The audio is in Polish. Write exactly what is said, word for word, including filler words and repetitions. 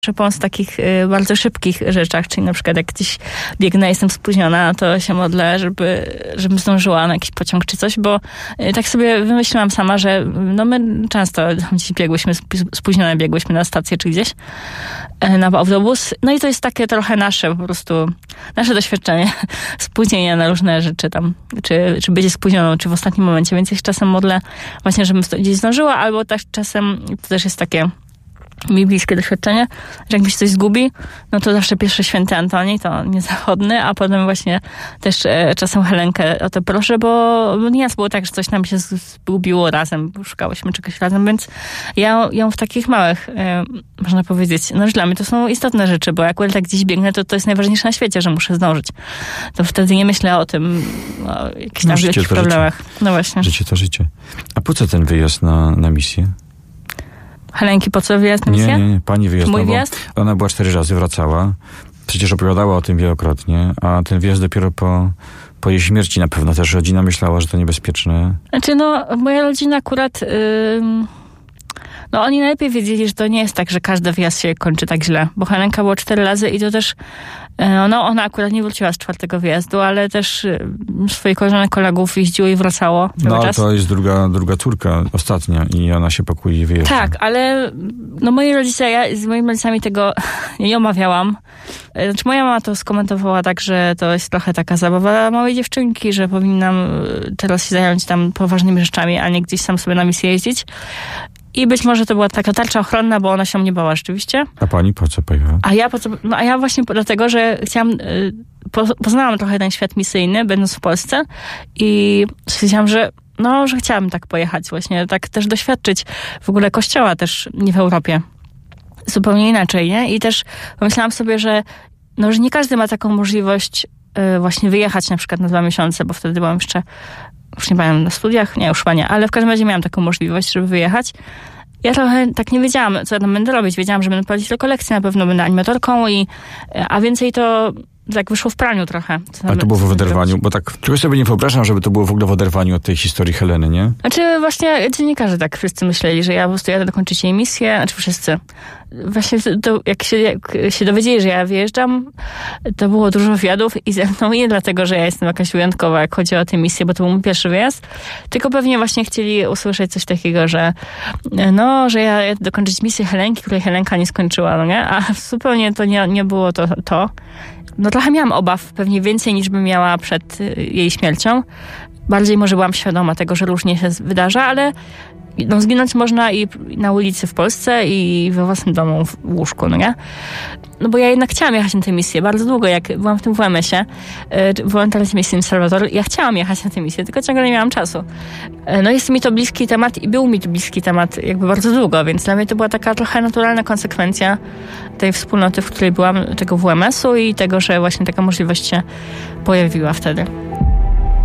Muszę pomóc w takich y, bardzo szybkich rzeczach, czyli na przykład jak gdzieś biegnę, jestem spóźniona, to się modlę, żeby, żebym zdążyła na jakiś pociąg czy coś, bo y, tak sobie wymyśliłam sama, że no my często gdzieś biegłyśmy, spóźnione biegłyśmy na stację czy gdzieś y, na autobus. No i to jest takie trochę nasze po prostu, nasze doświadczenie spóźnienia na różne rzeczy tam, czy, czy będzie spóźnioną, czy w ostatnim momencie, więc ja się czasem modlę właśnie, żebym gdzieś zdążyła, albo też czasem to też jest takie mi bliskie doświadczenie, że jak mi się coś zgubi, no to zawsze pierwszy święty Antoni, to niezachodny, a potem właśnie też e, czasem Helenkę o to proszę, bo, bo nieraz było tak, że coś nam się zgubiło razem, szukałyśmy czegoś razem, więc ja ją w takich małych, e, można powiedzieć, no dla mnie to są istotne rzeczy, bo jak tak gdzieś biegnę, to to jest najważniejsze na świecie, że muszę zdążyć. To wtedy nie myślę o tym, o jakichś tam wielkich problemach. Życie. No właśnie. Życie to życie. A po co ten wyjazd na, na misję? Helenki, po co wyjazd na misję? Nie, nie, nie. Pani wyjazd. Mój no, wyjazd? Ona była cztery razy, wracała. Przecież opowiadała o tym wielokrotnie, a ten wyjazd dopiero po, po jej śmierci na pewno też rodzina myślała, że to niebezpieczne. Znaczy, no, moja rodzina akurat... Yy... No oni najlepiej wiedzieli, że to nie jest tak, że każdy wyjazd się kończy tak źle, bo Helenka było cztery razy i to też, no ona akurat nie wróciła z czwartego wyjazdu, ale też swoich koleżanek, kolegów jeździło i wracało. No czas. To jest druga, druga córka, ostatnia i ona się pokoi i wyjeżdża. Tak, ale no moi rodzice, ja z moimi rodzicami tego nie omawiałam. Znaczy moja mama to skomentowała tak, że to jest trochę taka zabawa małej dziewczynki, że powinnam teraz się zająć tam poważnymi rzeczami, a nie gdzieś sam sobie na misję jeździć. I być może to była taka tarcza ochronna, bo ona się mnie bała rzeczywiście. A pani po co pojechała? A ja po co? No a ja właśnie dlatego, że chciałam, po, poznałam trochę ten świat misyjny, będąc w Polsce i stwierdziłam, że no, że chciałam tak pojechać właśnie, tak też doświadczyć w ogóle kościoła też nie w Europie. Zupełnie inaczej, nie? I też pomyślałam sobie, że no, że nie każdy ma taką możliwość y, właśnie wyjechać na przykład na dwa miesiące, bo wtedy byłam jeszcze już nie pamiętam, na studiach, nie, już chyba nie, ale w każdym razie miałam taką możliwość, żeby wyjechać. Ja trochę tak nie wiedziałam, co tam będę robić. Wiedziałam, że będę prowadzić tylko lekcje, na pewno będę animatorką, i, a więcej to tak wyszło w praniu trochę. A to było w oderwaniu, bo tak trochę sobie nie wyobrażam, żeby to było w ogóle w oderwaniu od tej historii Heleny, nie? Znaczy właśnie dziennikarze tak wszyscy myśleli, że ja po prostu jadę dokończyć jej misję, znaczy wszyscy. Właśnie to, jak, się, jak się dowiedzieli, że ja wyjeżdżam, to było dużo wywiadów i ze mną nie dlatego, że ja jestem jakaś wyjątkowa, jak chodzi o tę misję, bo to był mój pierwszy wyjazd, tylko pewnie właśnie chcieli usłyszeć coś takiego, że no, że ja jadę dokończyć misję Helenki, której Helenka nie skończyła, no nie? A zupełnie to nie, nie było to, to. No trochę miałam obaw, pewnie więcej niż bym miała przed jej śmiercią. Bardziej może byłam świadoma tego, że różnie się wydarza, ale no, zginąć można i na ulicy w Polsce, i we własnym domu w łóżku, no nie? No bo ja jednak chciałam jechać na tę misję bardzo długo, jak byłam w tym W M S-ie, wolontariat misyjny Salwador, ja chciałam jechać na tę misję, tylko ciągle nie miałam czasu. No jest mi to bliski temat i był mi to bliski temat jakby bardzo długo, więc dla mnie to była taka trochę naturalna konsekwencja tej wspólnoty, w której byłam, tego W M S-u i tego, że właśnie taka możliwość się pojawiła wtedy.